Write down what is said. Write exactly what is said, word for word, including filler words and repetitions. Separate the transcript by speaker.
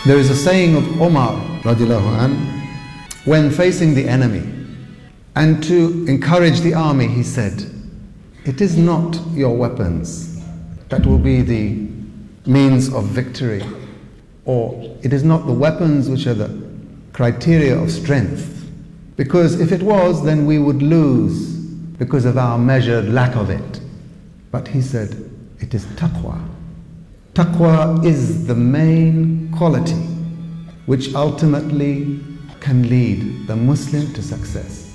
Speaker 1: There is a saying of Omar radiallahu anh, when facing the enemy, and to encourage the army, he said, it is not your weapons that will be the means of victory, or it is not the weapons which are the criteria of strength. Because if it was, then we would lose because of our measured lack of it. But he said, it is taqwa. Taqwa is the main quality which ultimately can lead the Muslim to success.